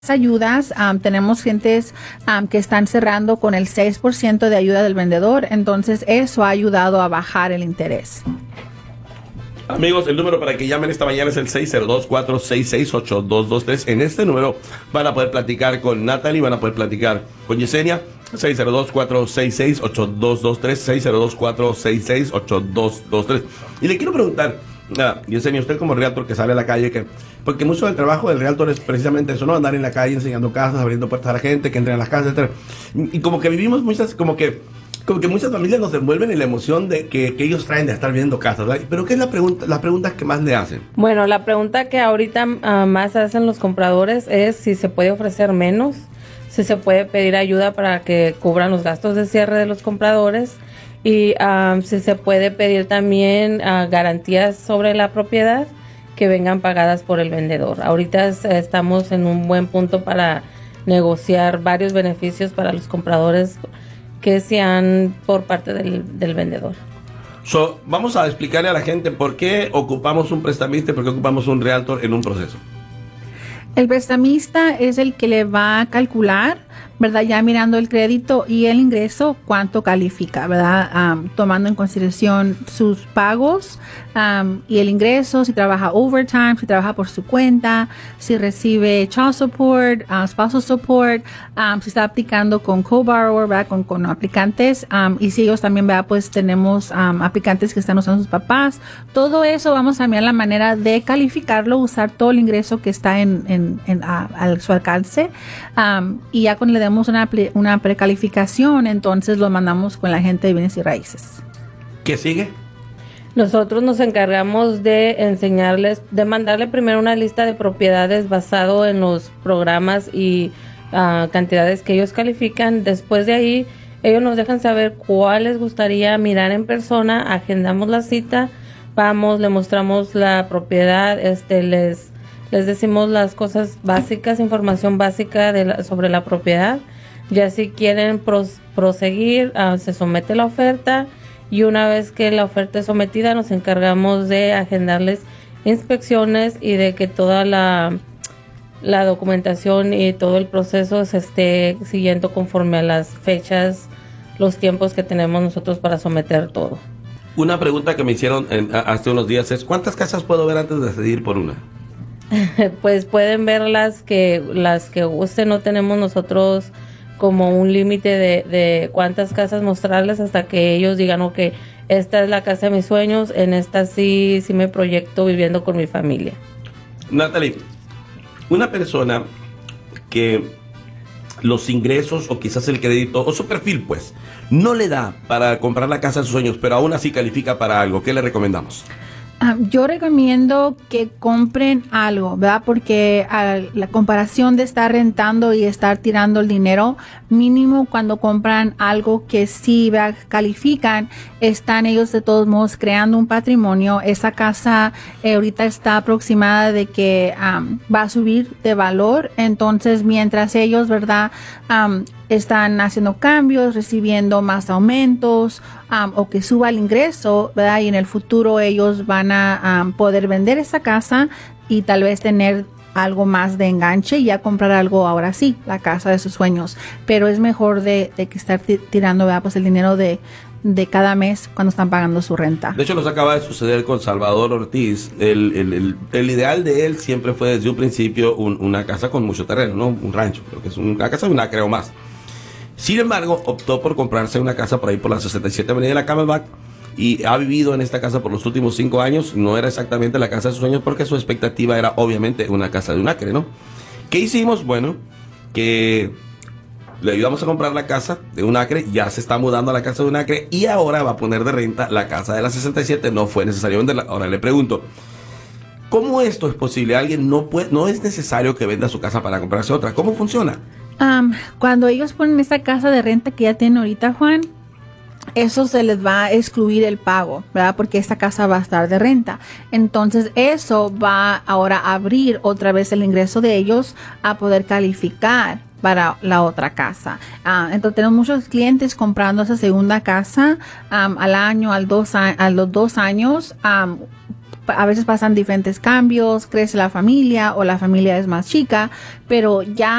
ayudas, tenemos gentes que están cerrando con el 6% de ayuda del vendedor, entonces eso ha ayudado a bajar el interés. Amigos, el número para que llamen esta mañana es el 602-466-8223. En este número van a poder platicar con Natalie, van a poder platicar con Yesenia. 602-466-8223, 602-466-8223. Y le quiero preguntar, Yesenia, usted como realtor que sale a la calle, porque mucho del trabajo del realtor es precisamente eso, ¿no? Andar en la calle enseñando casas, abriendo puertas a la gente, que entre a las casas, etc. Y como que vivimos muchas, como que muchas familias nos envuelven en la emoción de que ellos traen de estar viendo casas, ¿verdad? Pero ¿qué es la pregunta que más le hacen? Bueno, la pregunta que ahorita más hacen los compradores es si se puede ofrecer menos, si se puede pedir ayuda para que cubran los gastos de cierre de los compradores y si se puede pedir también garantías sobre la propiedad que vengan pagadas por el vendedor. Ahorita estamos en un buen punto para negociar varios beneficios para los compradores que sean por parte del vendedor. Vamos a explicarle a la gente por qué ocupamos un prestamista y por qué ocupamos un realtor en un proceso. El prestamista es el que le va a calcular, ¿verdad? Ya mirando el crédito y el ingreso, cuánto califica, ¿verdad? Tomando en consideración sus pagos y el ingreso, si trabaja overtime, si trabaja por su cuenta, si recibe child support, spousal support, si está aplicando con co-borrower, ¿verdad? Con aplicantes, y si ellos también, ¿verdad? Pues tenemos aplicantes que están usando sus papás. Todo eso vamos a mirar la manera de calificarlo, usar todo el ingreso que está a su alcance, y ya cuando le demos una precalificación, entonces lo mandamos con la gente de bienes y raíces. ¿Qué sigue? Nosotros nos encargamos de enseñarles, de mandarle primero una lista de propiedades basado en los programas y cantidades que ellos califican. Después de ahí, ellos nos dejan saber cuál les gustaría mirar en persona, agendamos la cita, vamos, le mostramos la propiedad, les decimos las cosas básicas, información básica sobre la propiedad. Ya si quieren proseguir, se somete la oferta y una vez que la oferta es sometida nos encargamos de agendarles inspecciones y de que toda la documentación y todo el proceso se esté siguiendo conforme a las fechas, los tiempos que tenemos nosotros para someter todo. Una pregunta que me hicieron hace unos días es, ¿cuántas casas puedo ver antes de decidir por una? Pues pueden ver las que gusten. No tenemos nosotros como un límite de cuántas casas mostrarles hasta que ellos digan, ok, esta es la casa de mis sueños, en esta sí me proyecto viviendo con mi familia. Natalie, una persona que los ingresos o quizás el crédito o su perfil pues no le da para comprar la casa de sus sueños, pero aún así califica para algo, ¿qué le recomendamos? Yo recomiendo que compren algo, ¿verdad? Porque la comparación de estar rentando y estar tirando el dinero, mínimo cuando compran algo que sí, ¿verdad? Califican, están ellos de todos modos creando un patrimonio. Esa casa ahorita está aproximada de que va a subir de valor, entonces mientras ellos, ¿verdad? Están haciendo cambios, recibiendo más aumentos o que suba el ingreso, ¿verdad? Y en el futuro ellos van a poder vender esa casa y tal vez tener algo más de enganche y ya comprar algo ahora sí, la casa de sus sueños. Pero es mejor de que estar tirando, ¿verdad? Pues el dinero de cada mes cuando están pagando su renta. De hecho, nos acaba de suceder con Salvador Ortiz. El ideal de él siempre fue desde un principio una casa con mucho terreno, ¿no? Un rancho, creo que es una casa de un acre o más. Sin embargo, optó por comprarse una casa por ahí por la 67 Avenida de la Camelback y ha vivido en esta casa por los últimos 5 años. No era exactamente la casa de sus sueños porque su expectativa era obviamente una casa de un acre, ¿no? ¿Qué hicimos? Bueno, que le ayudamos a comprar la casa de un acre, ya se está mudando a la casa de un acre y ahora va a poner de renta la casa de la 67. No fue necesario venderla. Ahora le pregunto, ¿cómo esto es posible? Alguien no es necesario que venda su casa para comprarse otra. ¿Cómo funciona? Cuando ellos ponen esta casa de renta que ya tienen ahorita, Juan, eso se les va a excluir el pago, ¿verdad? Porque esta casa va a estar de renta. Entonces, eso va ahora a abrir otra vez el ingreso de ellos a poder calificar para la otra casa. Entonces, tenemos muchos clientes comprando esa segunda casa al año, a los 2 años, a veces pasan diferentes cambios, crece la familia o la familia es más chica, pero ya